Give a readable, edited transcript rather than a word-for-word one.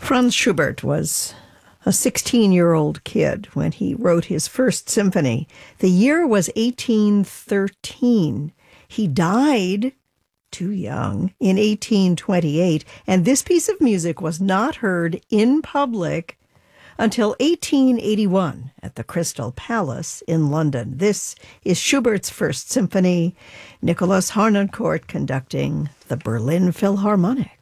Franz Schubert was a 16-year-old kid when he wrote his first symphony. The year was 1813. He died too young in 1828, and this piece of music was not heard in public until 1881 at the Crystal Palace in London. This is Schubert's First Symphony, Nicholas Harnoncourt conducting the Berlin Philharmonic.